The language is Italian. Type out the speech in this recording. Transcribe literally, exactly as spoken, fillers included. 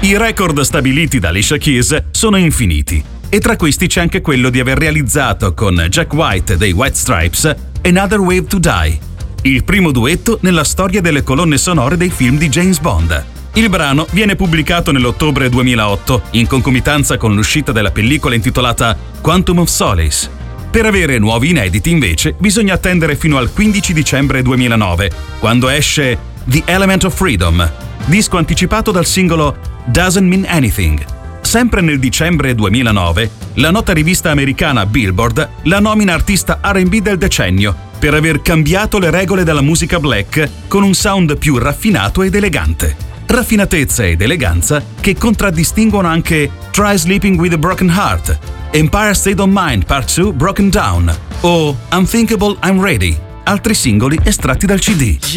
I record stabiliti da Alicia Keys sono infiniti, e tra questi c'è anche quello di aver realizzato con Jack White dei White Stripes Another Way to Die, il primo duetto nella storia delle colonne sonore dei film di James Bond. Il brano viene pubblicato nell'ottobre duemilaotto, in concomitanza con l'uscita della pellicola intitolata Quantum of Solace. Per avere nuovi inediti, invece, bisogna attendere fino al quindici dicembre duemilanove, quando esce The Element of Freedom, disco anticipato dal singolo Doesn't Mean Anything. Sempre nel dicembre duemilanove, la nota rivista americana Billboard la nomina artista R and B del decennio per aver cambiato le regole della musica black con un sound più raffinato ed elegante. Raffinatezza ed eleganza che contraddistinguono anche Try Sleeping with a Broken Heart, Empire State of Mind Part due Broken Down o Unthinkable I'm Ready, altri singoli estratti dal C D.